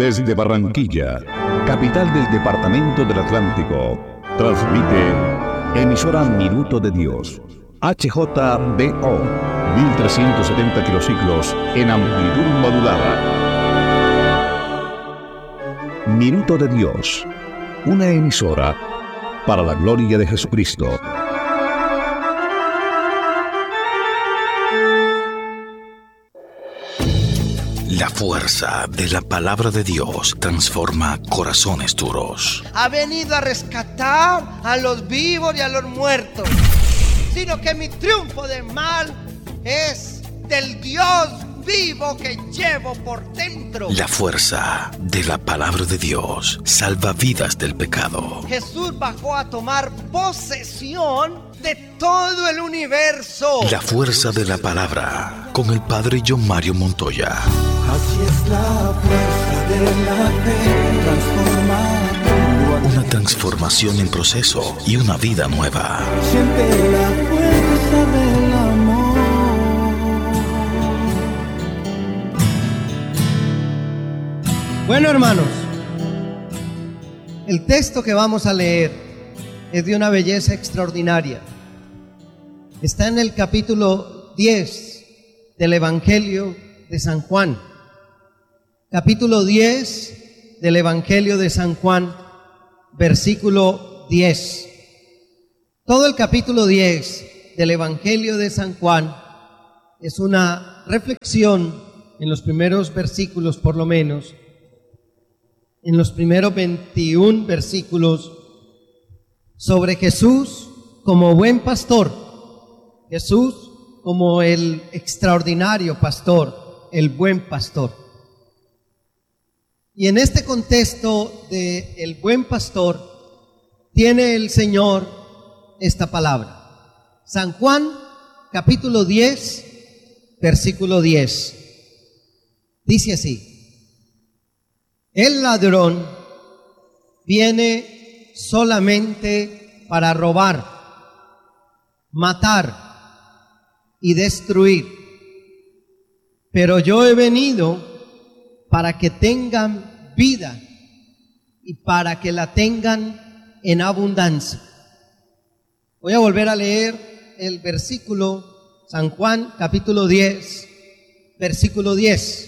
Desde Barranquilla, capital del departamento del Atlántico, transmite emisora Minuto de Dios, HJBO, 1370 kilociclos en amplitud modulada. Minuto de Dios, una emisora para la gloria de Jesucristo. La fuerza de la palabra de Dios transforma corazones duros. Ha venido a rescatar a los vivos y a los muertos, sino que mi triunfo del mal es del Dios vivo que llevo por dentro. La fuerza de la palabra de Dios salva vidas del pecado. Jesús bajó a tomar posesión de todo el universo. La fuerza de la palabra con el padre John Mario Montoya. Así es la fuerza de la fe, transformando. Una transformación en proceso y una vida nueva. Siente la fuerza del amor. Bueno, hermanos, el texto que vamos a leer es de una belleza extraordinaria. Está en el capítulo 10 del Evangelio de San Juan. Capítulo 10 del Evangelio de San Juan, versículo 10. Todo el capítulo 10 del Evangelio de San Juan es una reflexión en los primeros versículos, por lo menos, en los primeros 21 versículos, sobre Jesús como buen pastor, Jesús como el extraordinario pastor, el buen pastor. Y en este contexto de el buen pastor, tiene el Señor esta palabra. San Juan, capítulo 10, versículo 10. Dice así: el ladrón viene solamente para robar, matar y destruir. Pero yo he venido para que tengan vida y para que la tengan en abundancia. Voy a volver a leer el versículo, San Juan capítulo 10, versículo 10.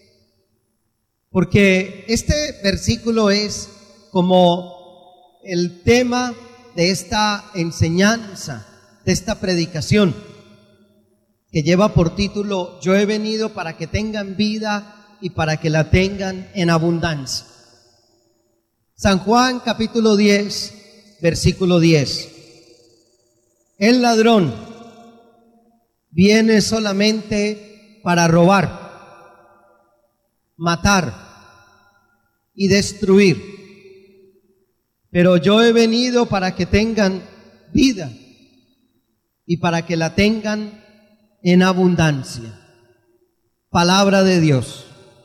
Porque este versículo es como el tema de esta enseñanza, de esta predicación, que lleva por título: yo he venido para que tengan vida y para que la tengan en abundancia. San Juan capítulo 10, versículo 10. El ladrón viene solamente para robar, matar y destruir. Pero yo he venido para que tengan vida y para que la tengan en abundancia. Palabra de Dios.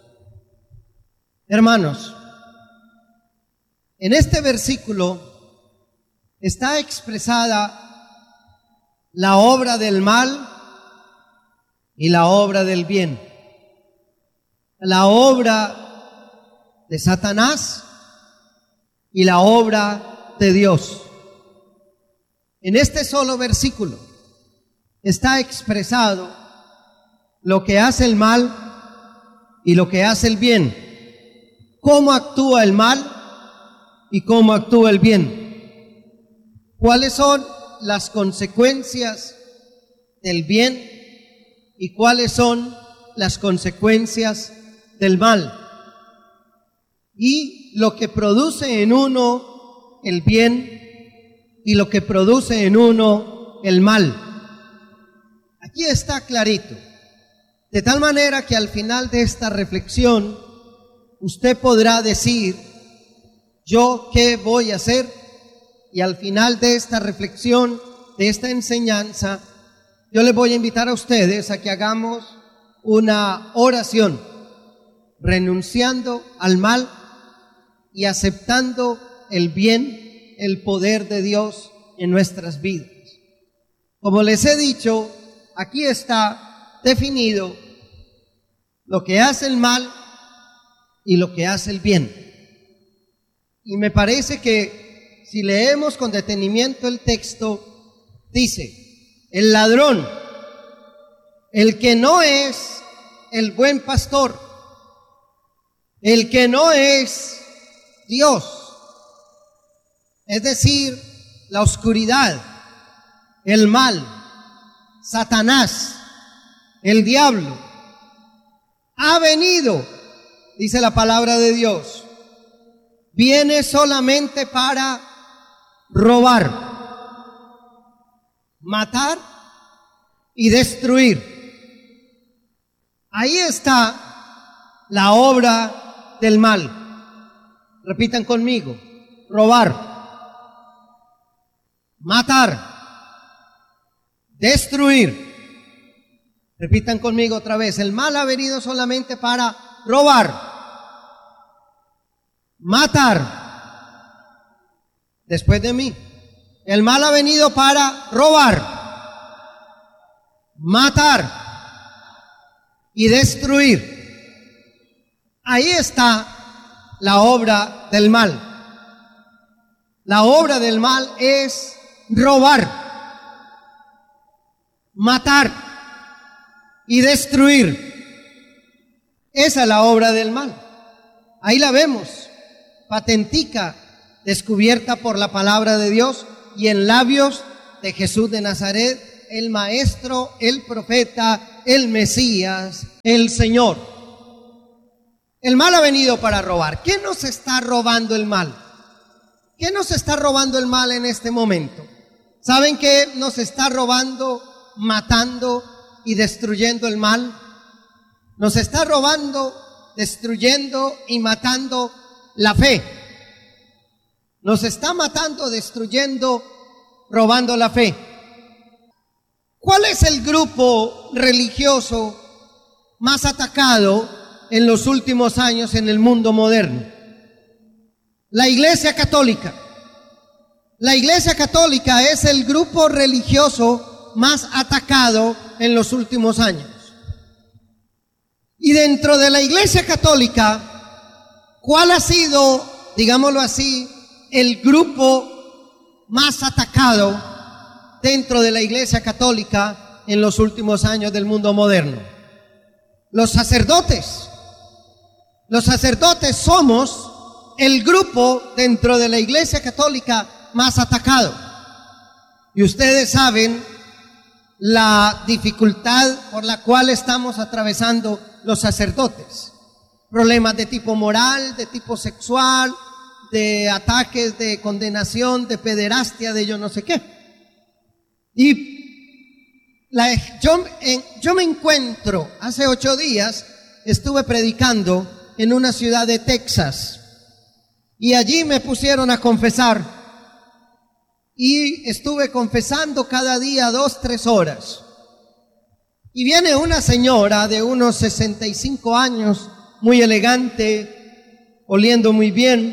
Hermanos, en este versículo está expresada la obra del mal y la obra del bien. La obra de Satanás y la obra de Dios. En este solo versículo está expresado lo que hace el mal y lo que hace el bien. Cómo actúa el mal y cómo actúa el bien. ¿Cuáles son las consecuencias del bien y cuáles son las consecuencias del mal? Y lo que produce en uno el bien y lo que produce en uno el mal. Aquí está clarito. De tal manera que al final de esta reflexión usted podrá decir: ¿yo qué voy a hacer? Y al final de esta reflexión, de esta enseñanza, yo les voy a invitar a ustedes a que hagamos una oración, renunciando al mal y aceptando el bien, el poder de Dios en nuestras vidas. Como les he dicho, aquí está definido lo que hace el mal y lo que hace el bien. Y me parece que si leemos con detenimiento el texto, dice, el ladrón, el que no es el buen pastor, el que no es Dios, es decir, la oscuridad, el mal, Satanás, el diablo, ha venido, dice la palabra de Dios, viene solamente para robar, matar y destruir. Ahí está la obra del mal. Repitan conmigo: robar, matar, destruir. Repitan conmigo otra vez: el mal ha venido solamente para robar, matar. Después de mí: el mal ha venido para robar, matar y destruir. Ahí está la obra del mal. La obra del mal es robar, matar y destruir. Esa es la obra del mal. Ahí la vemos, patentica, descubierta por la palabra de Dios y en labios de Jesús de Nazaret, el Maestro, el Profeta, el Mesías, el Señor. El mal ha venido para robar. ¿Qué nos está robando el mal? ¿Qué nos está robando el mal en este momento? ¿Saben qué nos está robando, matando y destruyendo el mal? Nos está robando, destruyendo y matando la fe. Nos está matando, destruyendo, robando la fe. ¿Cuál es el grupo religioso más atacado en los últimos años en el mundo moderno? La Iglesia Católica. La Iglesia Católica es el grupo religioso más atacado en los últimos años. Y dentro de la Iglesia Católica, ¿cuál ha sido, digámoslo así, el grupo más atacado dentro de la Iglesia Católica en los últimos años del mundo moderno? Los sacerdotes. Los sacerdotes somos el grupo dentro de la Iglesia Católica más atacado. Y ustedes saben la dificultad por la cual estamos atravesando los sacerdotes. Problemas de tipo moral, de tipo sexual, de ataques, de condenación, de pederastia, de yo no sé qué. Y yo me encuentro, hace 8 días estuve predicando en una ciudad de Texas y allí me pusieron a confesar y estuve confesando cada día 2-3 horas. Y viene una señora de unos 65 años, muy elegante, oliendo muy bien,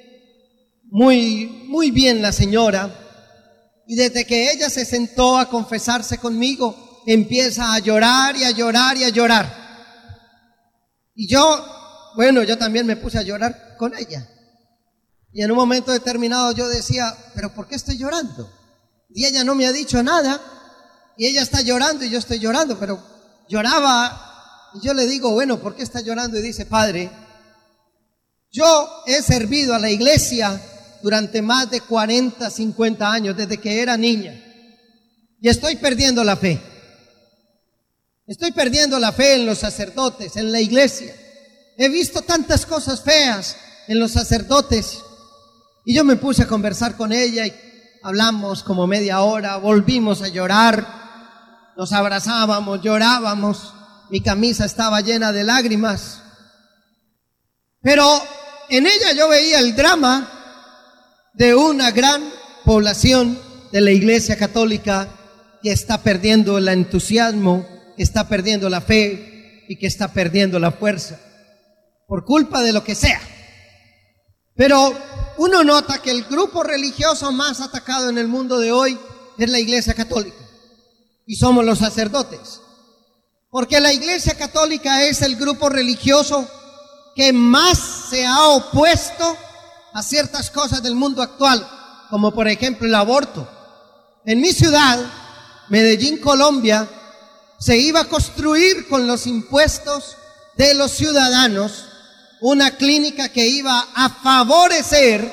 muy bien la señora. Y desde que ella se sentó a confesarse conmigo, empieza a llorar y a llorar y a llorar. Y yo también me puse a llorar con ella. Y en un momento determinado yo decía, ¿pero por qué estoy llorando? Y ella no me ha dicho nada. Y ella está llorando y yo estoy llorando, pero lloraba. Y yo le digo, bueno, ¿por qué está llorando? Y dice, padre, yo he servido a la iglesia durante más de 40, 50 años, desde que era niña. Y estoy perdiendo la fe. Estoy perdiendo la fe en los sacerdotes, en la iglesia. He visto tantas cosas feas en los sacerdotes. Y yo me puse a conversar con ella y hablamos como media hora, volvimos a llorar, nos abrazábamos, llorábamos, mi camisa estaba llena de lágrimas. Pero en ella yo veía el drama de una gran población de la Iglesia Católica que está perdiendo el entusiasmo, que está perdiendo la fe y que está perdiendo la fuerza por culpa de lo que sea. Pero uno nota que el grupo religioso más atacado en el mundo de hoy es la Iglesia Católica y somos los sacerdotes, porque la Iglesia Católica es el grupo religioso que más se ha opuesto a ciertas cosas del mundo actual, como por ejemplo el aborto. En mi ciudad, Medellín, Colombia, se iba a construir con los impuestos de los ciudadanos una clínica que iba a favorecer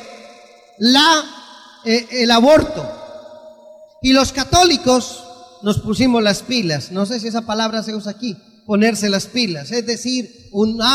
el aborto. Y los católicos nos pusimos las pilas. No sé si esa palabra se usa aquí, ponerse las pilas. Es decir,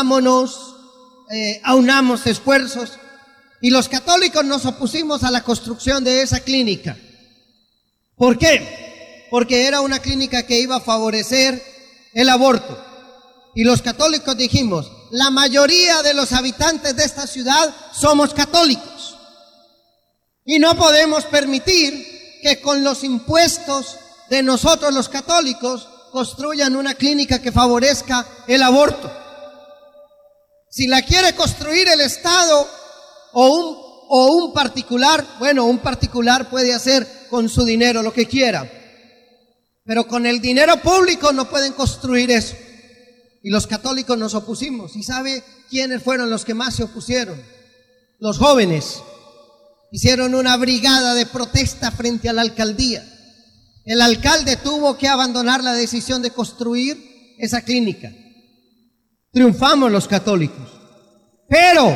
aunamos esfuerzos. Y los católicos nos opusimos a la construcción de esa clínica. ¿Por qué? Porque era una clínica que iba a favorecer el aborto. Y los católicos dijimos, la mayoría de los habitantes de esta ciudad somos católicos. Y no podemos permitir que con los impuestos de nosotros los católicos construyan una clínica que favorezca el aborto. Si la quiere construir el Estado o un particular, bueno, un particular puede hacer con su dinero lo que quiera, pero con el dinero público no pueden construir eso. Y los católicos nos opusimos. ¿Y sabe quiénes fueron los que más se opusieron? Los jóvenes. Hicieron una brigada de protesta frente a la alcaldía. El alcalde tuvo que abandonar la decisión de construir esa clínica. Triunfamos los católicos. Pero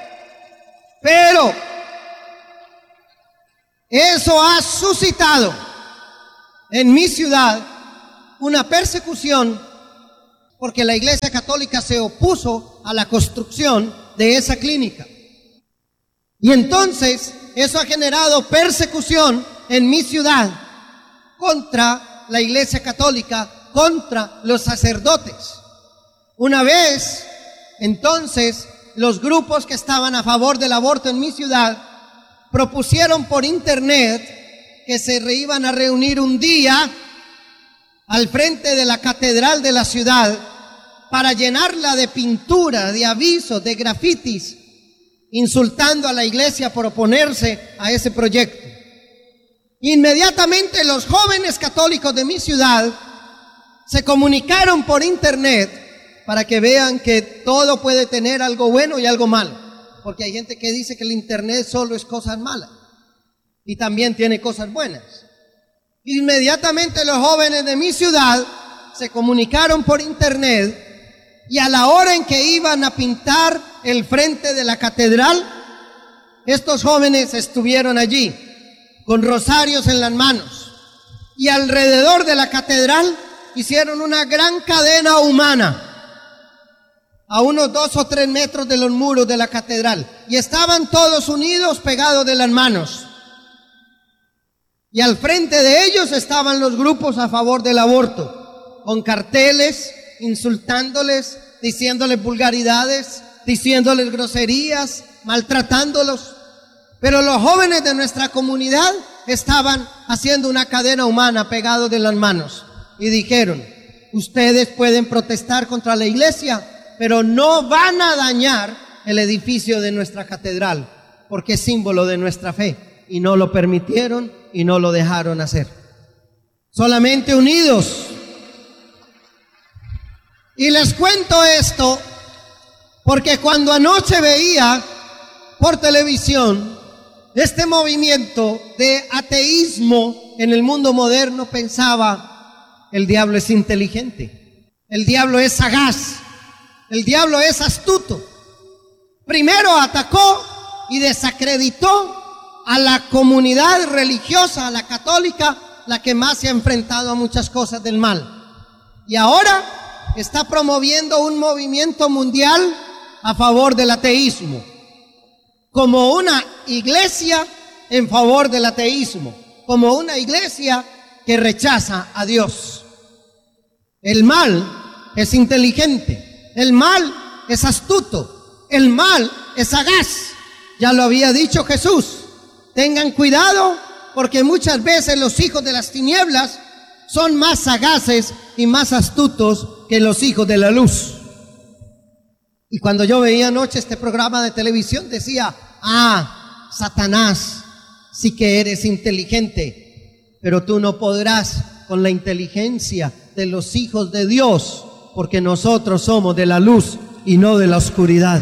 eso ha suscitado en mi ciudad una persecución porque la Iglesia Católica se opuso a la construcción de esa clínica. Y entonces eso ha generado persecución en mi ciudad contra la Iglesia Católica, contra los sacerdotes. Una vez, entonces, los grupos que estaban a favor del aborto en mi ciudad propusieron por internet que se iban a reunir un día al frente de la catedral de la ciudad para llenarla de pintura, de avisos, de grafitis, insultando a la iglesia por oponerse a ese proyecto. Inmediatamente los jóvenes católicos de mi ciudad se comunicaron por internet para que vean que todo puede tener algo bueno y algo malo, porque hay gente que dice que el internet solo es cosas malas y también tiene cosas buenas. Inmediatamente los jóvenes de mi ciudad se comunicaron por internet y a la hora en que iban a pintar el frente de la catedral, estos jóvenes estuvieron allí con rosarios en las manos y alrededor de la catedral hicieron una gran cadena humana a unos 2 o 3 metros de los muros de la catedral y estaban todos unidos pegados de las manos. Y al frente de ellos estaban los grupos a favor del aborto, con carteles, insultándoles, diciéndoles vulgaridades, diciéndoles groserías, maltratándolos. Pero los jóvenes de nuestra comunidad estaban haciendo una cadena humana pegados de las manos. Y dijeron, ustedes pueden protestar contra la iglesia, pero no van a dañar el edificio de nuestra catedral, porque es símbolo de nuestra fe. Y no lo permitieron y no lo dejaron hacer. Solamente unidos. Y les cuento esto porque cuando anoche veía por televisión este movimiento de ateísmo en el mundo moderno, pensaba, el diablo es inteligente, el diablo es sagaz, el diablo es astuto. Primero atacó y desacreditó a la comunidad religiosa, a la católica, la que más se ha enfrentado a muchas cosas del mal. Y ahora está promoviendo un movimiento mundial a favor del ateísmo, como una iglesia en favor del ateísmo, como una iglesia que rechaza a Dios. El mal es inteligente, el mal es astuto, el mal es sagaz. Ya lo había dicho Jesús. Tengan cuidado porque muchas veces los hijos de las tinieblas son más sagaces y más astutos que los hijos de la luz. Y cuando yo veía anoche este programa de televisión decía, Satanás, sí que eres inteligente, pero tú no podrás con la inteligencia de los hijos de Dios, porque nosotros somos de la luz y no de la oscuridad.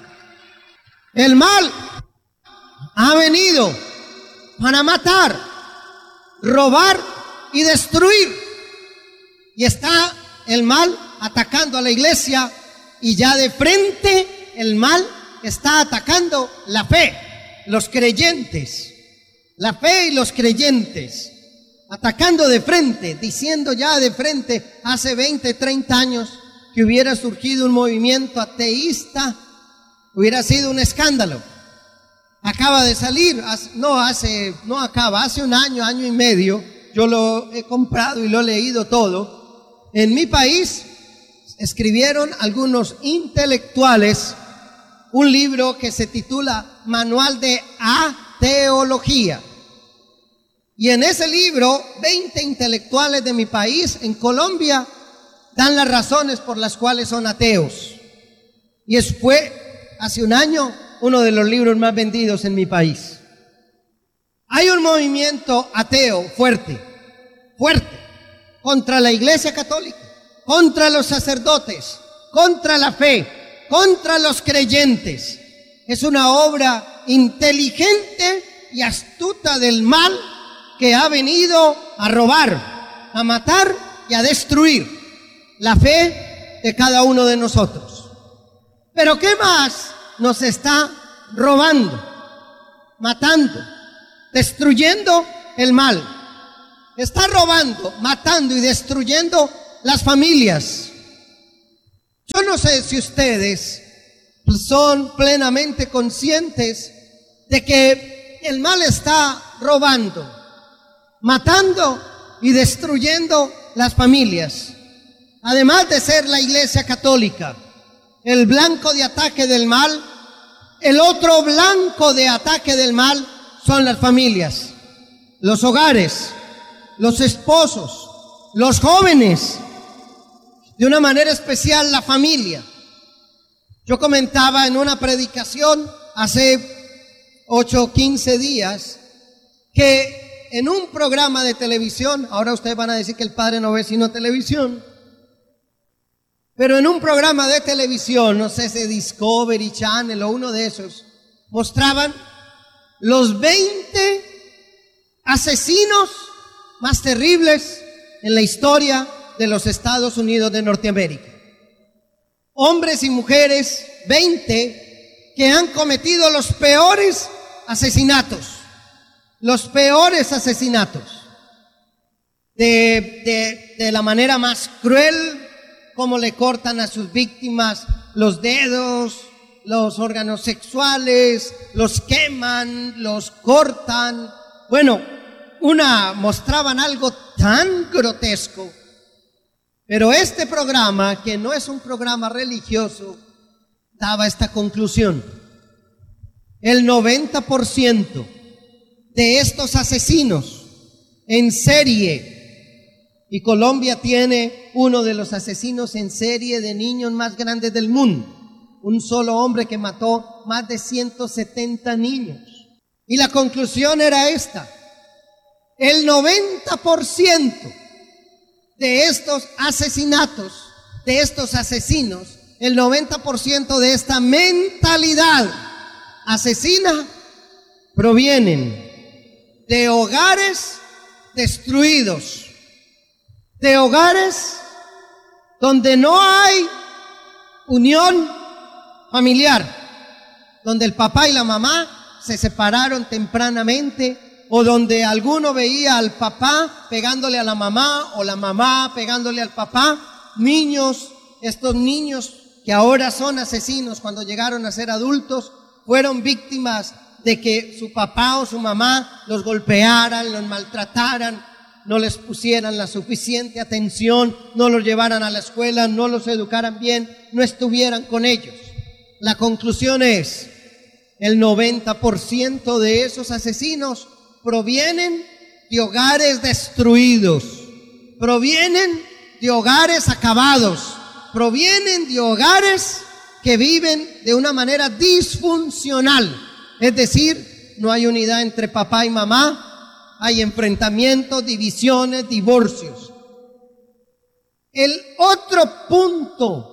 El mal ha venido para matar, robar y destruir. Y está el mal atacando a la iglesia, y ya de frente el mal está atacando la fe, los creyentes, la fe y los creyentes, atacando de frente, diciendo ya de frente, hace 20, 30 años que hubiera surgido un movimiento ateísta, hubiera sido un escándalo. Acaba de salir, hace un año, año y medio, yo lo he comprado y lo he leído todo. En mi país escribieron algunos intelectuales un libro que se titula Manual de Ateología. Y en ese libro, 20 intelectuales de mi país, en Colombia, dan las razones por las cuales son ateos. Y fue, hace un año, uno de los libros más vendidos en mi país. Hay un movimiento ateo fuerte, contra la Iglesia Católica, contra los sacerdotes, contra la fe, contra los creyentes. Es una obra inteligente y astuta del mal que ha venido a robar, a matar y a destruir la fe de cada uno de nosotros. Pero ¿qué más nos está robando, matando, destruyendo el mal? Está robando, matando y destruyendo las familias. Yo no sé si ustedes son plenamente conscientes de que el mal está robando, matando y destruyendo las familias. Además de ser la Iglesia Católica el blanco de ataque del mal, el otro blanco de ataque del mal son las familias, los hogares, los esposos, los jóvenes, de una manera especial la familia. Yo comentaba en una predicación hace 8 o 15 días que en un programa de televisión, ahora ustedes van a decir que el padre no ve sino televisión, pero en un programa de televisión, no sé si Discovery Channel o uno de esos, mostraban los 20 asesinos más terribles en la historia de los Estados Unidos de Norteamérica. Hombres y mujeres, 20, que han cometido los peores asesinatos. De la manera más cruel, como le cortan a sus víctimas los dedos, los órganos sexuales, los queman, los cortan. Bueno, mostraban algo tan grotesco. Pero este programa, que no es un programa religioso, daba esta conclusión. El 90% de estos asesinos en serie, y Colombia tiene uno de los asesinos en serie de niños más grandes del mundo, un solo hombre que mató más de 170 niños. Y la conclusión era esta: el 90% de estos asesinatos, de estos asesinos, el 90% de esta mentalidad asesina provienen de hogares destruidos, de hogares donde no hay unión familiar, donde el papá y la mamá se separaron tempranamente, o donde alguno veía al papá pegándole a la mamá o la mamá pegándole al papá. Estos niños que ahora son asesinos cuando llegaron a ser adultos, fueron víctimas de que su papá o su mamá los golpearan, los maltrataran, no les pusieran la suficiente atención, no los llevaran a la escuela, no los educaran bien, no estuvieran con ellos. La conclusión es: el 90% de esos asesinos provienen de hogares destruidos, provienen de hogares acabados, provienen de hogares que viven de una manera disfuncional. Es decir, no hay unidad entre papá y mamá, hay enfrentamientos, divisiones, divorcios. El otro punto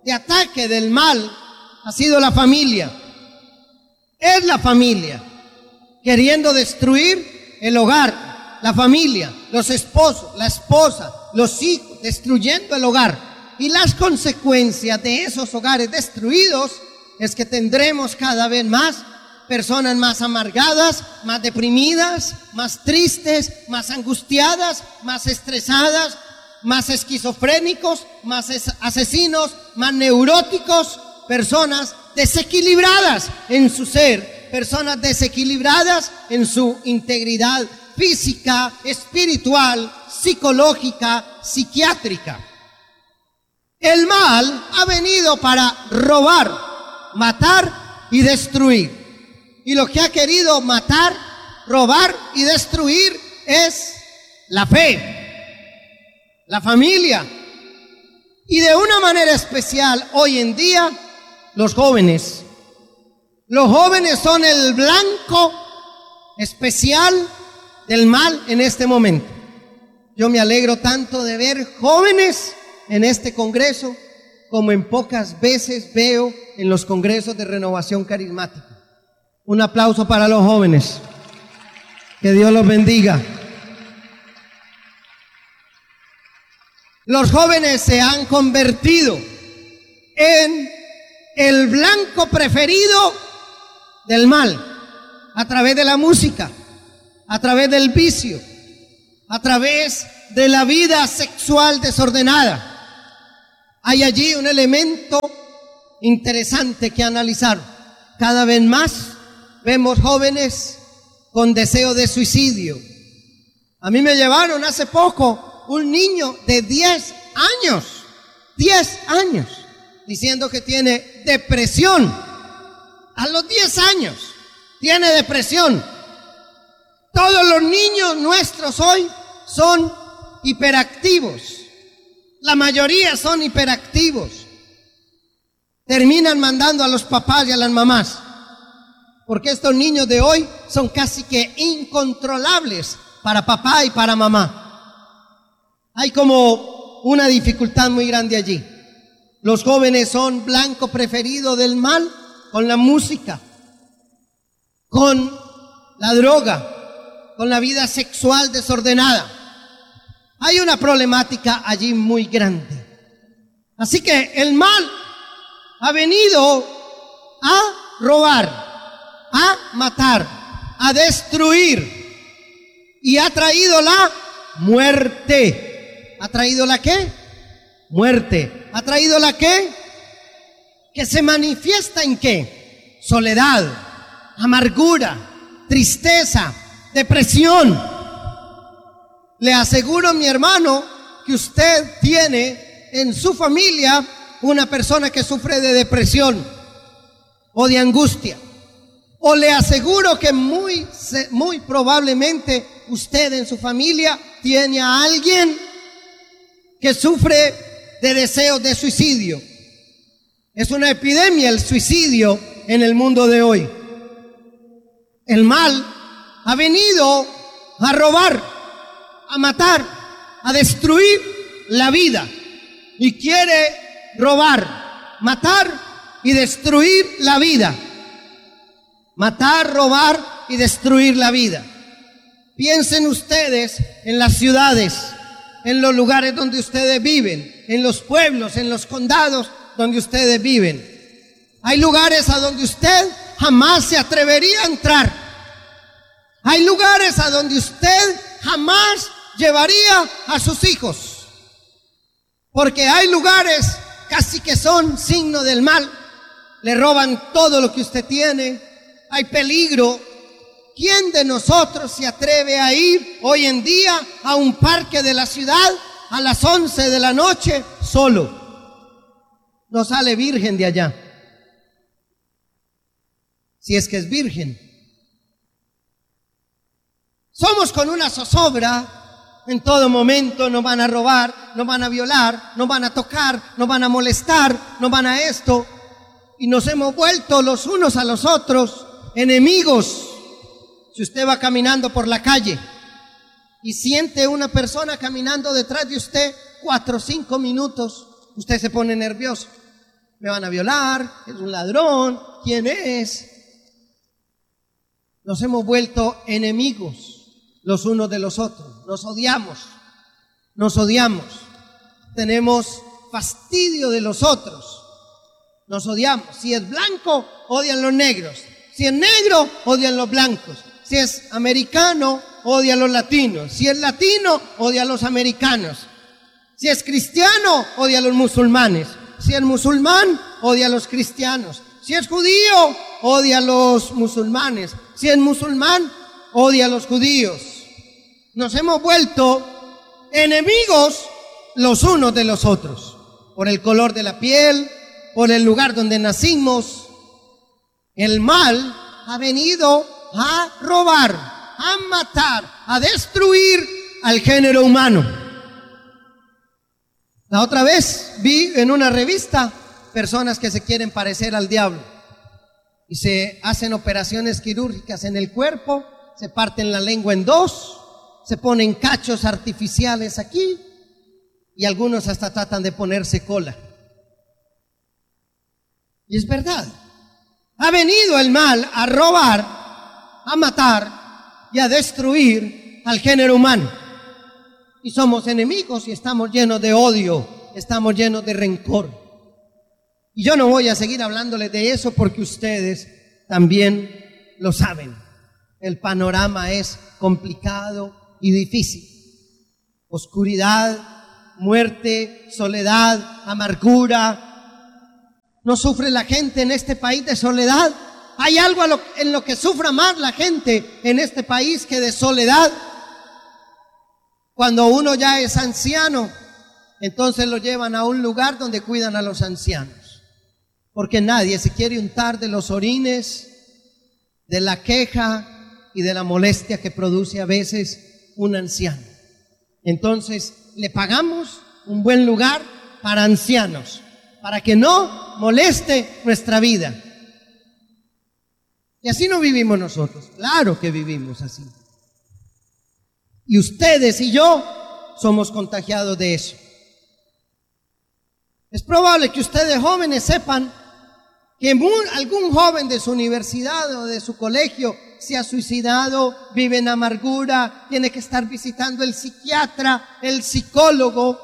de ataque del mal ha sido la familia. Es la familia queriendo destruir el hogar, la familia, los esposos, la esposa, los hijos, destruyendo el hogar. Y las consecuencias de esos hogares destruidos es que tendremos cada vez más personas más amargadas, más deprimidas, más tristes, más angustiadas, más estresadas, más esquizofrénicos, más asesinos, más neuróticos, personas desequilibradas en su ser, personas desequilibradas en su integridad física, espiritual, psicológica, psiquiátrica. El mal ha venido para robar, matar y destruir. Y lo que ha querido matar, robar y destruir es la fe, la familia. Y de una manera especial hoy en día, los jóvenes. Los jóvenes son el blanco especial del mal en este momento. Yo me alegro tanto de ver jóvenes en este congreso como en pocas veces veo en los congresos de renovación carismática. Un aplauso para los jóvenes. Que Dios los bendiga. Los jóvenes se han convertido en el blanco preferido del mal, a través de la música, a través del vicio, a través de la vida sexual desordenada. Hay allí un elemento interesante que analizar. Cada vez más vemos jóvenes con deseo de suicidio. A mí me llevaron hace poco un niño de 10 años, diciendo que tiene depresión. A los 10 años tiene depresión. Todos los niños nuestros hoy son hiperactivos. La mayoría son hiperactivos. Terminan mandando a los papás y a las mamás, porque estos niños de hoy son casi que incontrolables para papá y para mamá. Hay como una dificultad muy grande allí. Los jóvenes son blanco preferido del mal con la música, con la droga, con la vida sexual desordenada. Hay una problemática allí muy grande. Así que el mal ha venido a robar, a matar, a destruir, y ha traído la muerte. ¿Ha traído la qué? Muerte. ¿Ha traído la qué? Que se manifiesta en qué? Soledad, amargura, tristeza, depresión. Le aseguro, mi hermano, que usted tiene en su familia una persona que sufre de depresión o de angustia. O le aseguro que muy probablemente usted en su familia tiene a alguien que sufre de deseos de suicidio. Es una epidemia el suicidio en el mundo de hoy. El mal ha venido a robar, a matar, a destruir la vida, y quiere robar, matar y destruir la vida. Matar, robar y destruir la vida. Piensen ustedes en las ciudades, en los lugares donde ustedes viven, en los pueblos, en los condados donde ustedes viven. Hay lugares a donde usted jamás se atrevería a entrar. Hay lugares a donde usted jamás llevaría a sus hijos, porque hay lugares casi que son signo del mal. Le roban todo lo que usted tiene. Hay peligro. ¿Quién de nosotros se atreve a ir hoy en día a un parque de la ciudad a las 11 de la noche solo? No sale virgen de allá, si es que es virgen. Somos con una zozobra en todo momento. Nos van a robar, nos van a violar, nos van a tocar, nos van a molestar, nos van a esto, y nos hemos vuelto los unos a los otros enemigos. Si usted va caminando por la calle y siente una persona caminando detrás de usted 4 o 5 minutos, usted se pone nervioso. me van a violar, es un ladrón, ¿quién es? Nos hemos vuelto enemigos los unos de los otros, nos odiamos, tenemos fastidio de los otros, nos odiamos. Si es blanco, odian los negros, si es negro, odian los blancos, si es americano, odia a los latinos, si es latino, odia a los americanos, si es cristiano, odia a los musulmanes, si es musulmán, odia a los cristianos, si es judío, odia a los musulmanes, si es musulmán, odia a los judíos. Nos hemos vuelto enemigos los unos de los otros, por el color de la piel, por el lugar donde nacimos. El mal ha venido a robar, a matar, a destruir al género humano. La otra vez vi en una revista personas que se quieren parecer al diablo y se hacen operaciones quirúrgicas en el cuerpo, se parten la lengua en dos, se ponen cachos artificiales aquí y algunos hasta tratan de ponerse cola. Y es verdad, ha venido el mal a robar, a matar y a destruir al género humano. Y somos enemigos y estamos llenos de odio, estamos llenos de rencor. Y yo no voy a seguir hablándoles de eso porque ustedes también lo saben. El panorama es complicado y difícil. Oscuridad, muerte, soledad, amargura. ¿No sufre la gente en este país de soledad? ¿Hay algo en lo que sufra más la gente en este país que de soledad? Cuando uno ya es anciano, entonces lo llevan a un lugar donde cuidan a los ancianos, porque nadie se quiere untar de los orines, de la queja y de la molestia que produce a veces un anciano. Entonces le pagamos un buen lugar para ancianos, para que no moleste nuestra vida. Y así no vivimos nosotros, claro que vivimos así. Y ustedes y yo somos contagiados de eso. Es probable que ustedes jóvenes sepan que algún joven de su universidad o de su colegio se ha suicidado, vive en amargura, tiene que estar visitando el psiquiatra, el psicólogo.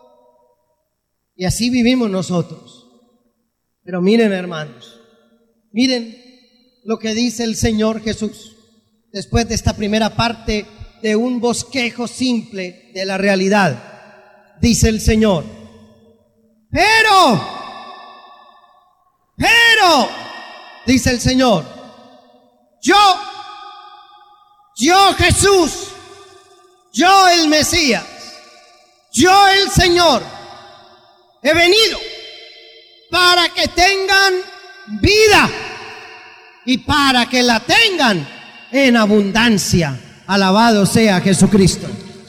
Y así vivimos nosotros. Pero miren, hermanos, miren lo que dice el Señor Jesús después de esta primera parte de un bosquejo simple de la realidad. Dice el Señor: pero, dice el Señor, yo Jesús, yo el Mesías, yo el Señor, he venido para que tengan vida y para que la tengan en abundancia. Alabado sea Jesucristo.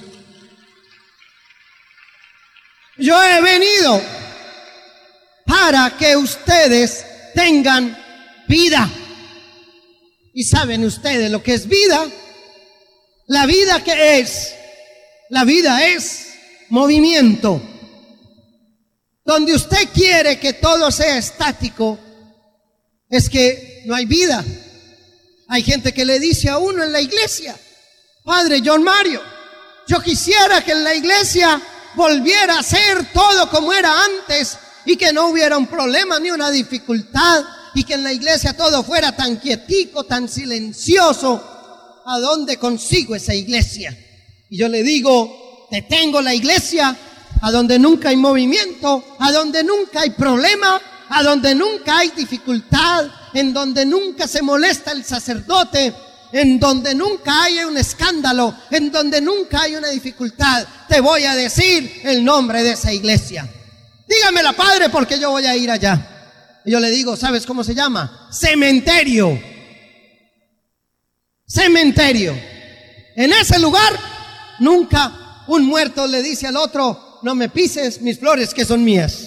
Yo he venido para que ustedes tengan vida. ¿Y saben ustedes lo que es vida? La vida, ¿qué es? La vida es movimiento. Donde usted quiere que todo sea estático, es que no hay vida. Hay gente que le dice a uno en la iglesia: Padre John Mario, yo quisiera que en la iglesia volviera a ser todo como era antes y que no hubiera un problema ni una dificultad y que en la iglesia todo fuera tan quietico, tan silencioso. ¿A dónde consigo esa iglesia? Y yo le digo: te tengo la iglesia a donde nunca hay movimiento, a donde nunca hay problema, a donde nunca hay dificultad, en donde nunca se molesta el sacerdote, en donde nunca hay un escándalo, en donde nunca hay una dificultad. Te voy a decir el nombre de esa iglesia. Dígamela, Padre, porque yo voy a ir allá. Y yo le digo: ¿sabes cómo se llama? Cementerio. Cementerio. En ese lugar nunca un muerto le dice al otro: no me pises mis flores que son mías.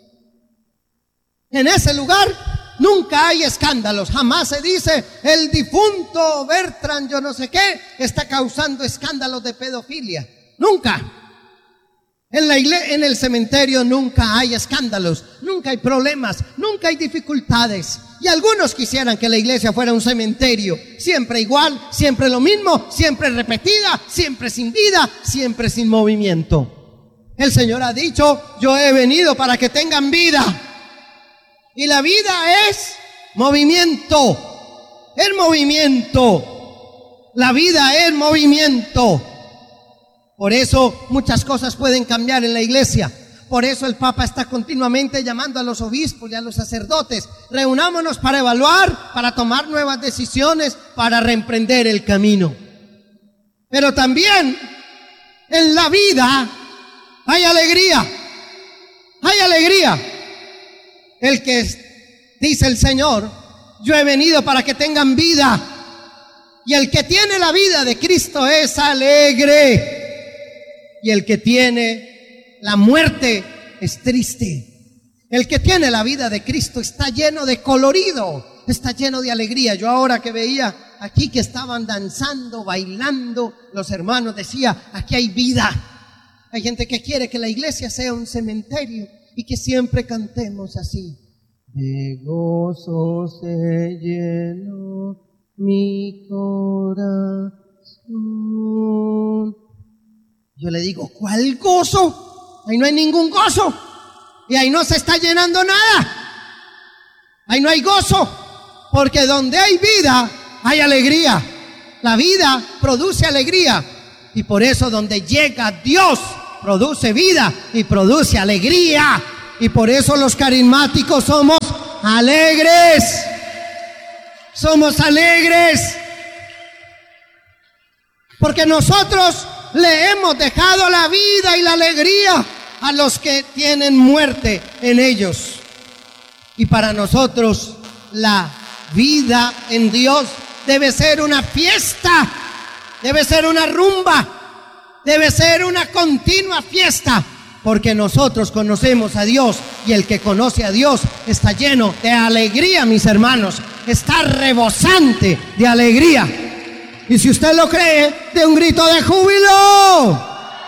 En ese lugar nunca hay escándalos, jamás se dice: el difunto Bertrand yo no sé qué está causando escándalos de pedofilia. Nunca. En el cementerio nunca hay escándalos, nunca hay problemas, nunca hay dificultades. Y algunos quisieran que la iglesia fuera un cementerio, siempre igual, siempre lo mismo, siempre repetida, siempre sin vida, siempre sin movimiento. El Señor ha dicho, yo he venido para que tengan vida. Y la vida es movimiento, es movimiento. La vida es movimiento. Por eso muchas cosas pueden cambiar en la iglesia. Por eso el Papa está continuamente llamando a los obispos y a los sacerdotes. Reunámonos para evaluar, para tomar nuevas decisiones, para reemprender el camino. Pero también en la vida hay alegría. Hay alegría. El que dice el Señor, yo he venido para que tengan vida. Y el que tiene la vida de Cristo es alegre. Y el que tiene la muerte es triste. El que tiene la vida de Cristo está lleno de colorido, está lleno de alegría. Yo ahora que veía aquí que estaban danzando, bailando, los hermanos decía, aquí hay vida. Hay gente que quiere que la iglesia sea un cementerio y que siempre cantemos así. De gozo se llenó mi corazón. Yo le digo, ¿cuál gozo? Ahí no hay ningún gozo. Y ahí no se está llenando nada. Ahí no hay gozo. Porque donde hay vida, hay alegría. La vida produce alegría. Y por eso donde llega Dios, produce vida y produce alegría. Y por eso los carismáticos somos alegres. Somos alegres. Porque nosotros le hemos dejado la vida y la alegría a los que tienen muerte en ellos. Y para nosotros la vida en Dios debe ser una fiesta, debe ser una rumba, debe ser una continua fiesta, porque nosotros conocemos a Dios y el que conoce a Dios está lleno de alegría, mis hermanos, está rebosante de alegría. Y si usted lo cree, dé un grito de júbilo.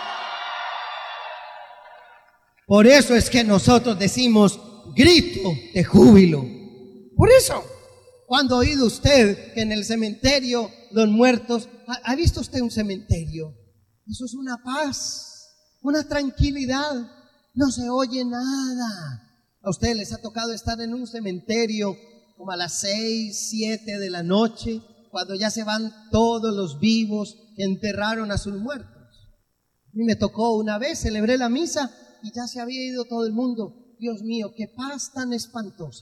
Por eso es que nosotros decimos grito de júbilo. Por eso, cuando ha oído usted que en el cementerio los muertos, ¿ha visto usted un cementerio? Eso es una paz, una tranquilidad, no se oye nada. A ustedes les ha tocado estar en un cementerio como a las 6, 7 de la noche, cuando ya se van todos los vivos que enterraron a sus muertos. A mí me tocó una vez, celebré la misa y ya se había ido todo el mundo. Dios mío, qué paz tan espantosa.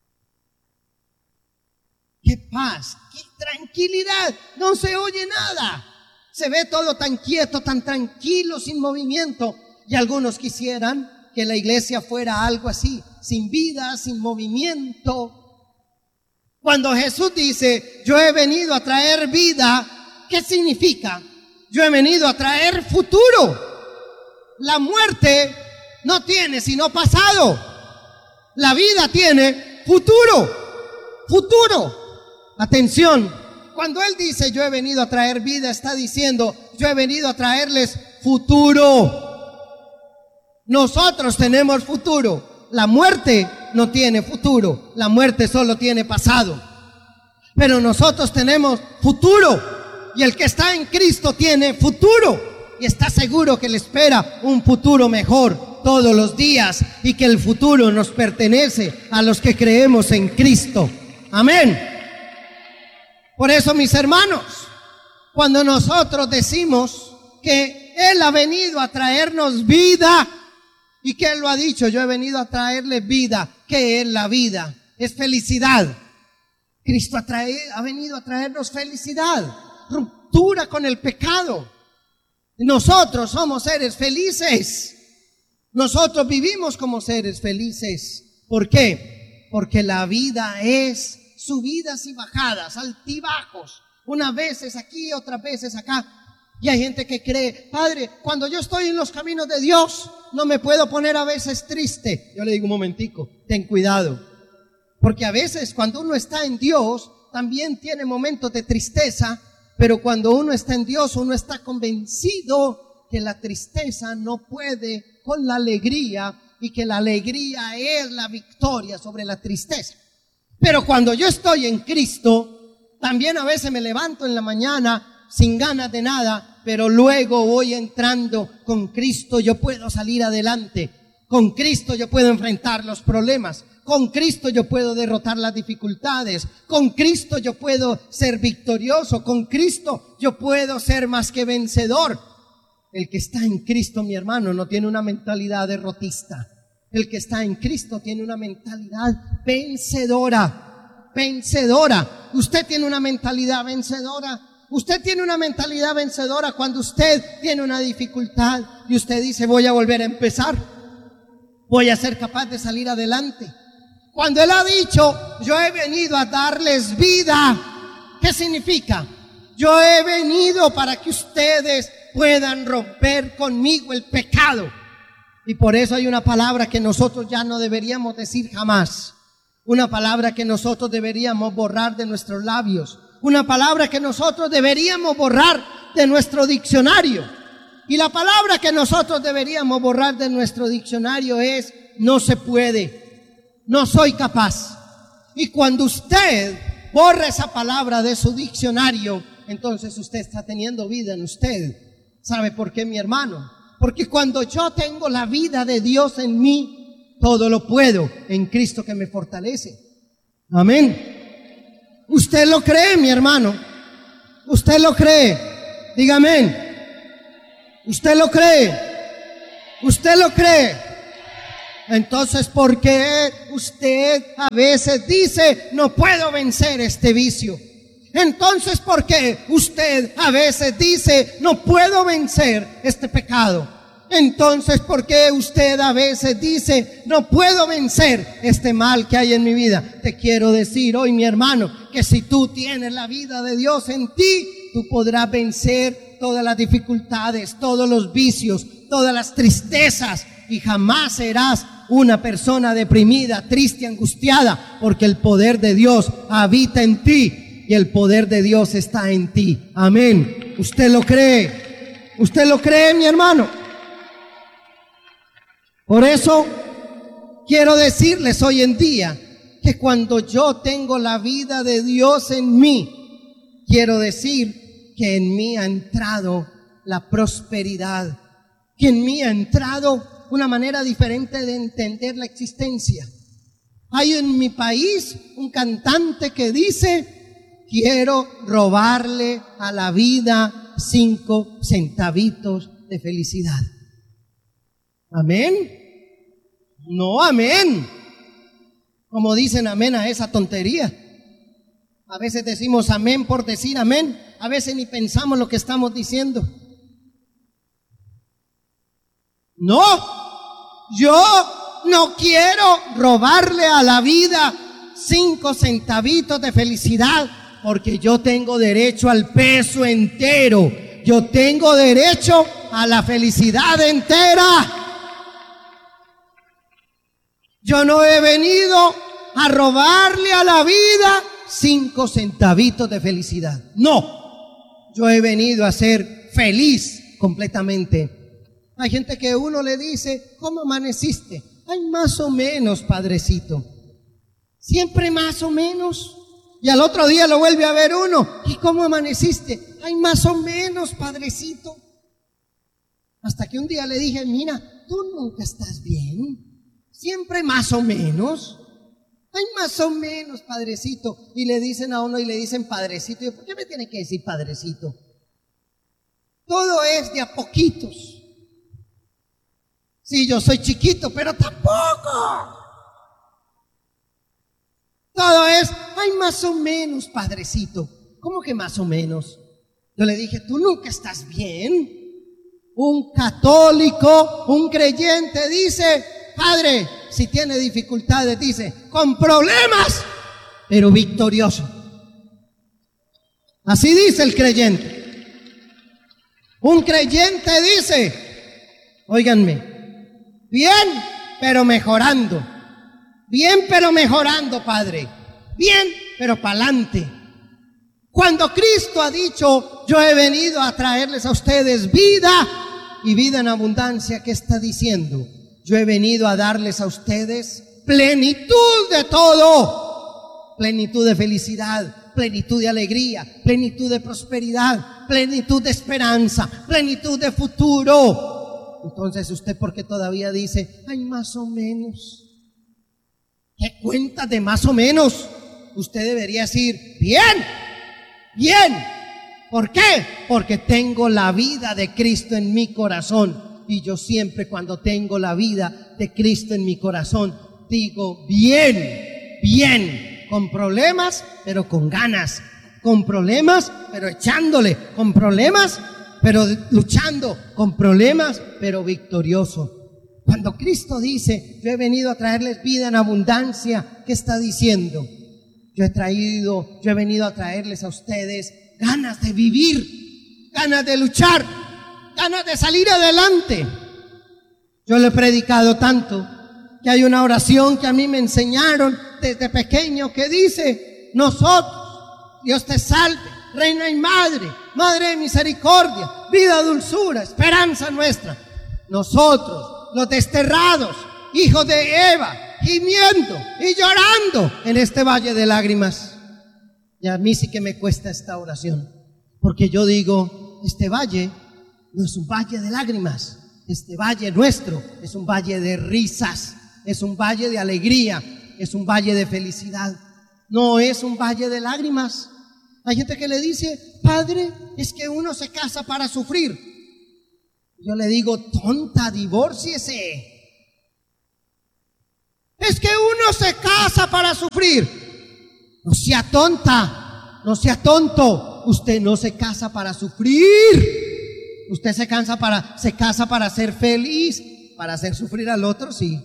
Qué paz, qué tranquilidad, no se oye nada. Se ve todo tan quieto, tan tranquilo, sin movimiento. Y algunos quisieran que la iglesia fuera algo así, sin vida, sin movimiento. Cuando Jesús dice, yo he venido a traer vida, ¿qué significa? Yo he venido a traer futuro. La muerte no tiene sino pasado. La vida tiene futuro. Futuro. Atención, cuando Él dice, yo he venido a traer vida, está diciendo, yo he venido a traerles futuro. Nosotros tenemos futuro. La muerte no tiene futuro, la muerte solo tiene pasado. Pero nosotros tenemos futuro, y el que está en Cristo tiene futuro, y está seguro que le espera un futuro mejor todos los días, y que el futuro nos pertenece a los que creemos en Cristo. Amén. Por eso, mis hermanos, cuando nosotros decimos que Él ha venido a traernos vida, y que Él lo ha dicho, yo he venido a traerles vida. ¿Qué es la vida? Es felicidad. Cristo ha venido a traernos felicidad, ruptura con el pecado. Nosotros somos seres felices. Nosotros vivimos como seres felices. ¿Por qué? Porque la vida es subidas y bajadas, altibajos. Unas veces aquí, otras veces acá. Y hay gente que cree, Padre, cuando yo estoy en los caminos de Dios, no me puedo poner a veces triste. Yo le digo un momentico, ten cuidado. Porque a veces cuando uno está en Dios, también tiene momentos de tristeza, pero cuando uno está en Dios, uno está convencido que la tristeza no puede con la alegría y que la alegría es la victoria sobre la tristeza. Pero cuando yo estoy en Cristo, también a veces me levanto en la mañana sin ganas de nada, pero luego voy entrando con Cristo, yo puedo salir adelante. Con Cristo yo puedo enfrentar los problemas. Con Cristo yo puedo derrotar las dificultades. Con Cristo yo puedo ser victorioso. Con Cristo yo puedo ser más que vencedor. El que está en Cristo, mi hermano, no tiene una mentalidad derrotista. El que está en Cristo tiene una mentalidad vencedora. Vencedora. Usted tiene una mentalidad vencedora. Usted tiene una mentalidad vencedora cuando usted tiene una dificultad y usted dice: voy a volver a empezar. Voy a ser capaz de salir adelante. Cuando Él ha dicho: yo he venido a darles vida, ¿qué significa? Yo he venido para que ustedes puedan romper conmigo el pecado. Y por eso hay una palabra que nosotros ya no deberíamos decir jamás. Una palabra que nosotros deberíamos borrar de nuestros labios. Una palabra que nosotros deberíamos borrar de nuestro diccionario. Y la palabra que nosotros deberíamos borrar de nuestro diccionario es: no se puede, no soy capaz. Y cuando usted borra esa palabra de su diccionario, entonces usted está teniendo vida en usted. ¿Sabe por qué, mi hermano? Porque cuando yo tengo la vida de Dios en mí, todo lo puedo en Cristo que me fortalece. Amén. ¿Usted lo cree, mi hermano? ¿Usted lo cree? Diga amén. ¿Usted lo cree? ¿Usted lo cree? Entonces, ¿por qué usted a veces dice: no puedo vencer este vicio? Entonces, ¿por qué usted a veces dice: no puedo vencer este pecado? Entonces, ¿por qué usted a veces dice: no puedo vencer este mal que hay en mi vida? Te quiero decir hoy, mi hermano, que si tú tienes la vida de Dios en ti, tú podrás vencer todas las dificultades, todos los vicios, todas las tristezas, y jamás serás una persona deprimida, triste, angustiada, porque el poder de Dios habita en ti. Y el poder de Dios está en ti. Amén. ¿Usted lo cree? ¿Usted lo cree, mi hermano? Por eso quiero decirles hoy en día que cuando yo tengo la vida de Dios en mí, quiero decir que en mí ha entrado la prosperidad, que en mí ha entrado una manera diferente de entender la existencia. Hay en mi país un cantante que dice: quiero robarle a la vida 5 centavitos de felicidad. ¿Amén? No, amén. Como dicen amén a esa tontería. A veces decimos amén por decir amén. A veces ni pensamos lo que estamos diciendo. No, yo no quiero robarle a la vida 5 centavitos de felicidad, porque yo tengo derecho al peso entero. Yo tengo derecho a la felicidad entera. Yo no he venido a robarle a la vida 5 centavitos de felicidad. No, yo he venido a ser feliz completamente. Hay gente que uno le dice: ¿cómo amaneciste? Ay, más o menos, padrecito. Siempre más o menos. Y al otro día lo vuelve a ver uno: ¿y cómo amaneciste? Ay, más o menos, padrecito. Hasta que un día le dije: mira, tú nunca estás bien. Siempre más o menos. Ay, más o menos, padrecito. Y le dicen a uno y le dicen padrecito. Y yo: ¿por qué me tiene que decir padrecito? Todo es de a poquitos. Sí, yo soy chiquito, pero tampoco. Todo es: ay, más o menos, padrecito. ¿Cómo que más o menos? Yo le dije: tú nunca estás bien. Un católico, un creyente dice: padre, si tiene dificultades, dice, con problemas, pero victorioso. Así dice el creyente. Un creyente dice: óiganme, bien, pero mejorando. Bien, pero mejorando, Padre. Bien, pero pa'lante. Cuando Cristo ha dicho: yo he venido a traerles a ustedes vida y vida en abundancia, ¿qué está diciendo? Yo he venido a darles a ustedes plenitud de todo. Plenitud de felicidad, plenitud de alegría, plenitud de prosperidad, plenitud de esperanza, plenitud de futuro. Entonces usted, ¿por qué todavía dice, ay, más o menos? ¿Qué cuenta de más o menos? Usted debería decir, bien, bien. ¿Por qué? Porque tengo la vida de Cristo en mi corazón. Y yo siempre, cuando tengo la vida de Cristo en mi corazón, digo, bien, bien. Con problemas, pero con ganas. Con problemas, pero echándole. Con problemas, pero luchando. Con problemas, pero victorioso. Cuando Cristo dice, yo he venido a traerles vida en abundancia, ¿qué está diciendo? Yo he venido a traerles a ustedes ganas de vivir, ganas de luchar, ganas de salir adelante. Yo le he predicado tanto que hay una oración que a mí me enseñaron desde pequeño que dice, nosotros, Dios te salve, Reina y Madre, Madre de misericordia, vida, dulzura, esperanza nuestra. Nosotros, los desterrados, hijos de Eva, gimiendo y llorando en este valle de lágrimas. Y a mí sí que me cuesta esta oración, porque yo digo, este valle no es un valle de lágrimas, este valle nuestro es un valle de risas, es un valle de alegría, es un valle de felicidad, no es un valle de lágrimas. Hay gente que le dice, padre, es que uno se casa para sufrir. Yo le digo, tonta, divórciese. Es que uno se casa para sufrir. No sea tonta, no sea tonto. Usted no se casa para sufrir. Usted se casa para ser feliz, para hacer sufrir al otro, sí.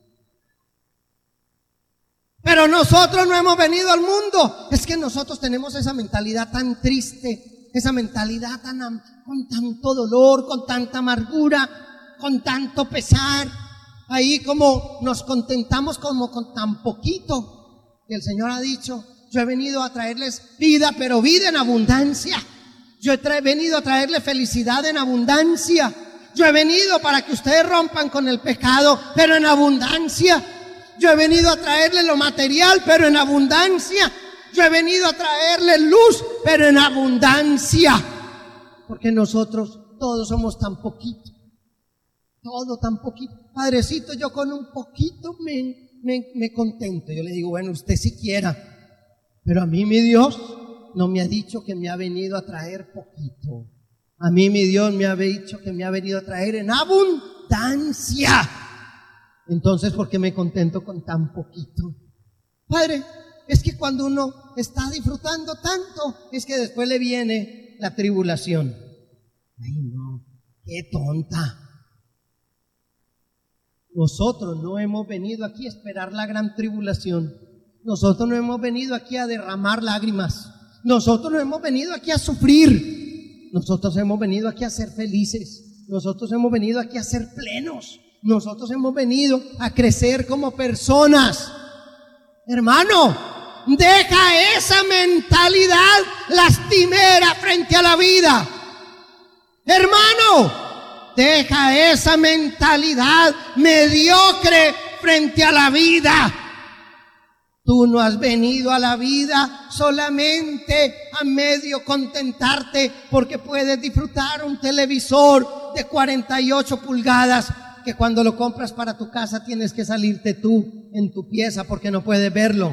Pero nosotros no hemos venido al mundo. Es que nosotros tenemos esa mentalidad tan triste, esa mentalidad con tanto dolor, con tanta amargura, con tanto pesar. Ahí como nos contentamos como con tan poquito. Y el Señor ha dicho, yo he venido a traerles vida, pero vida en abundancia. Yo he venido a traerles felicidad en abundancia. Yo he venido para que ustedes rompan con el pecado, pero en abundancia. Yo he venido a traerles lo material, pero en abundancia. Yo he venido a traerles luz, pero en abundancia. Porque nosotros todos somos tan poquito. Todo tan poquito. Padrecito, yo con un poquito me contento. Yo le digo, bueno, usted si quiera, pero a mí mi Dios no me ha dicho que me ha venido a traer poquito. A mí mi Dios me ha dicho que me ha venido a traer en abundancia. Entonces, ¿por qué me contento con tan poquito? Padre, es que cuando uno está disfrutando tanto, es que después le viene la tribulación. Ay, no, qué tonta. Nosotros no hemos venido aquí a esperar la gran tribulación. Nosotros no hemos venido aquí a derramar lágrimas. Nosotros no hemos venido aquí a sufrir. Nosotros hemos venido aquí a ser felices. Nosotros hemos venido aquí a ser plenos. Nosotros hemos venido a crecer como personas. Hermano, deja esa mentalidad lastimera frente a la vida. Hermano, deja esa mentalidad mediocre frente a la vida. Tú no has venido a la vida solamente a medio contentarte porque puedes disfrutar un televisor de 48 pulgadas que cuando lo compras para tu casa tienes que salirte tú en tu pieza porque no puedes verlo.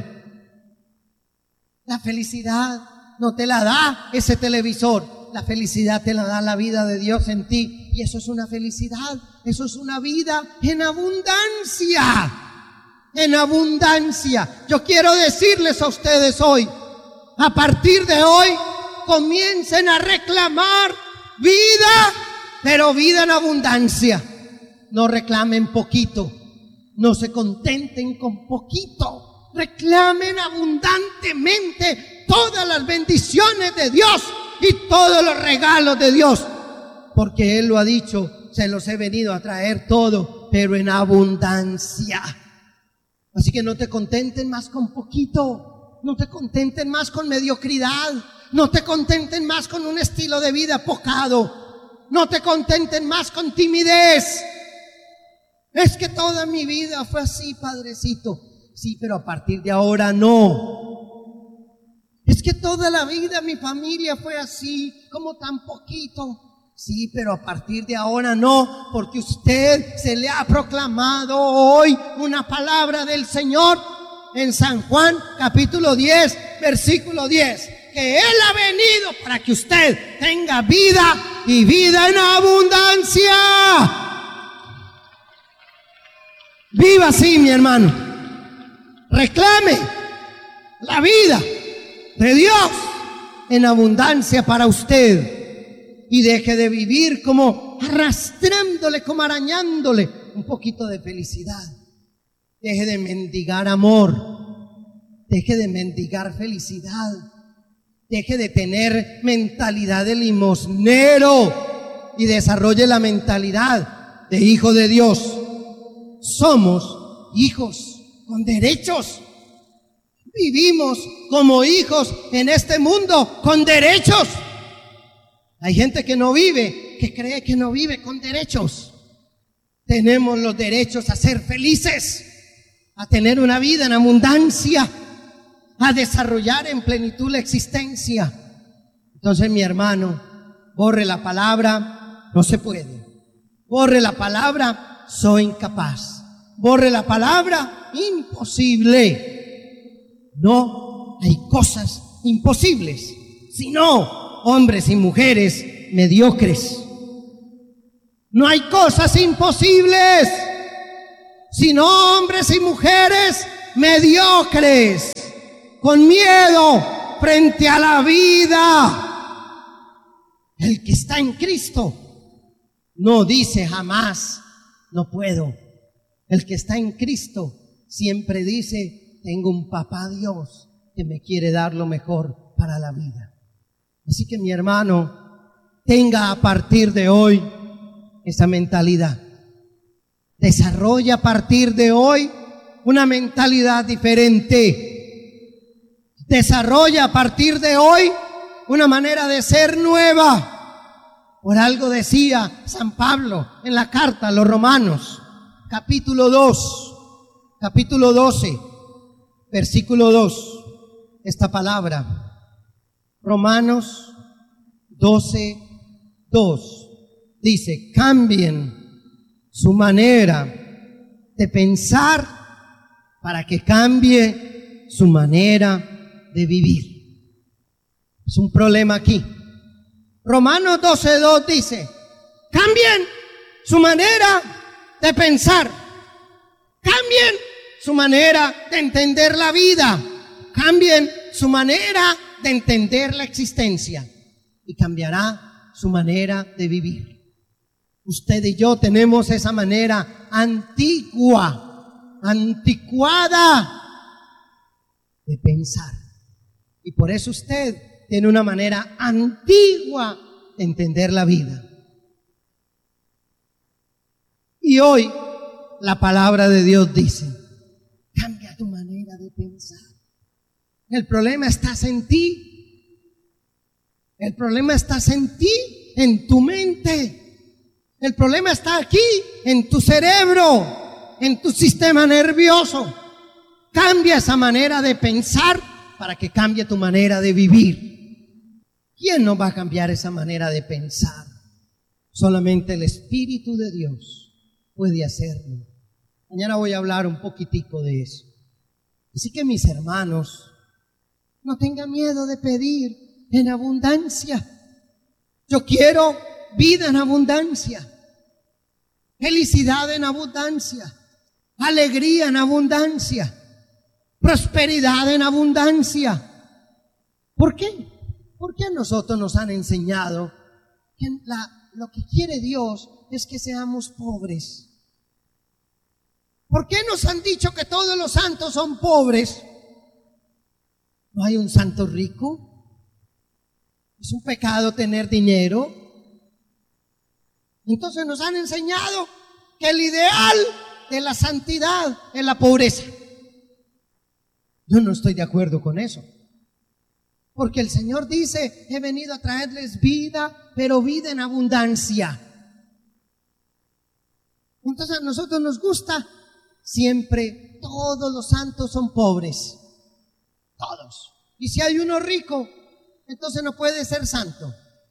La felicidad no te la da ese televisor, la felicidad te la da la vida de Dios en ti, y eso es una felicidad, eso es una vida en abundancia. En abundancia. Yo quiero decirles a ustedes hoy, a partir de hoy, comiencen a reclamar vida, pero vida en abundancia. No reclamen poquito, no se contenten con poquito, reclamen abundantemente todas las bendiciones de Dios y todos los regalos de Dios, porque Él lo ha dicho, se los he venido a traer todo, pero en abundancia. Así que no te contenten más con poquito, no te contenten más con mediocridad, no te contenten más con un estilo de vida apocado. No te contenten más con timidez. Es que toda mi vida fue así, Padrecito. Sí, pero a partir de ahora no. Es que toda la vida mi familia fue así, como tan poquito. Sí, pero a partir de ahora no, porque usted se le ha proclamado hoy una palabra del Señor en San Juan capítulo 10, versículo 10, que Él ha venido para que usted tenga vida y vida en abundancia. Viva así, mi hermano. Reclame la vida de Dios en abundancia para usted. Y deje de vivir como arrastrándole, como arañándole un poquito de felicidad. Deje de mendigar amor. Deje de mendigar felicidad. Deje de tener mentalidad de limosnero y desarrolle la mentalidad de hijo de Dios. Somos hijos con derechos. Vivimos como hijos en este mundo con derechos. Hay gente que no vive, que cree que no vive con derechos. Tenemos los derechos a ser felices, a tener una vida en abundancia, a desarrollar en plenitud la existencia. Entonces, mi hermano, borre la palabra, no se puede. Borre la palabra, soy incapaz. Borre la palabra, imposible. No hay cosas imposibles, sino hombres y mujeres mediocres. No hay cosas imposibles, sino hombres y mujeres mediocres, con miedo frente a la vida. El que está en Cristo no dice jamás, no puedo. El que está en Cristo siempre dice, tengo un papá Dios que me quiere dar lo mejor para la vida. Así que, mi hermano, tenga a partir de hoy esa mentalidad. Desarrolla a partir de hoy una mentalidad diferente. Desarrolla a partir de hoy una manera de ser nueva. Por algo decía San Pablo en la carta a los Romanos, capítulo 12, versículo 2, esta palabra. Romanos 12, 2 dice, cambien su manera de pensar para que cambie su manera de vivir. Es un problema aquí. Romanos 12, 2 dice, cambien su manera de pensar, cambien su manera de entender la vida, cambien su manera de entender la existencia y cambiará su manera de vivir. Usted y yo tenemos esa manera anticuada de pensar. Y por eso usted tiene una manera antigua de entender la vida. Y hoy la palabra de Dios dice, cambia tu manera de pensar. El problema está en ti. El problema está en ti, en tu mente. El problema está aquí, en tu cerebro, en tu sistema nervioso. Cambia esa manera de pensar para que cambie tu manera de vivir. ¿Quién no va a cambiar esa manera de pensar? Solamente el Espíritu de Dios puede hacerlo. Mañana voy a hablar un poquitico de eso. Así que, mis hermanos, no tengan miedo de pedir en abundancia. Yo quiero vida en abundancia, felicidad en abundancia, alegría en abundancia, prosperidad en abundancia. ¿Por qué? Porque a nosotros nos han enseñado que lo que quiere Dios es que seamos pobres. ¿Por qué nos han dicho que todos los santos son pobres? ¿No hay un santo rico? ¿Es un pecado tener dinero? Entonces nos han enseñado que el ideal de la santidad es la pobreza. Yo no estoy de acuerdo con eso. Porque el Señor dice, he venido a traerles vida, pero vida en abundancia. Entonces a nosotros nos gusta siempre, todos los santos son pobres. Todos. Y si hay uno rico, entonces no puede ser santo.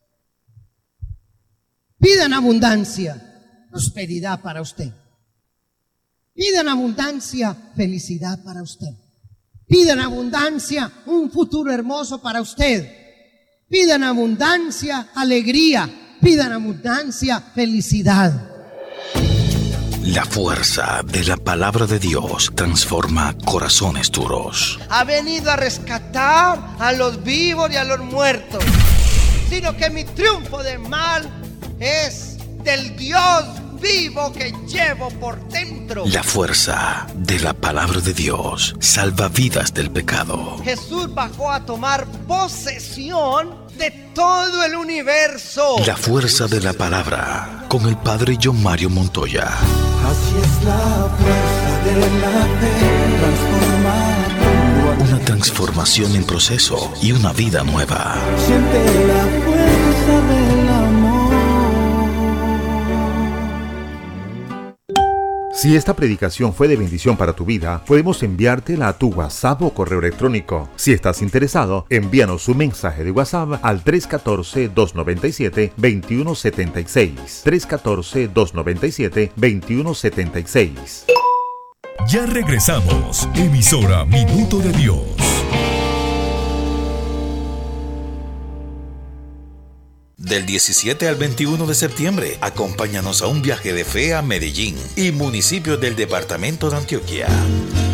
Vida en abundancia, prosperidad para usted. Vida en abundancia, felicidad para usted. Vida en abundancia, un futuro hermoso para usted. Vida en abundancia, alegría. Vida en abundancia, felicidad. La fuerza de la palabra de Dios transforma corazones duros. Ha venido a rescatar a los vivos y a los muertos. Sino que mi triunfo de mal es del Dios vivo que llevo por dentro. La fuerza de la palabra de Dios salva vidas del pecado. Jesús bajó a tomar posesión de todo el universo. La fuerza de la palabra con el padre John Mario Montoya. Así es la fuerza de la fe, transformando. Una transformación en proceso y una vida nueva. Siente la fuerza del amor. Si esta predicación fue de bendición para tu vida, podemos enviártela a tu WhatsApp o correo electrónico. Si estás interesado, envíanos un mensaje de WhatsApp al 314-297-2176. 314-297-2176. Ya regresamos. Emisora Minuto de Dios. Del 17 al 21 de septiembre, acompáñanos a un viaje de fe a Medellín y municipios del departamento de Antioquia.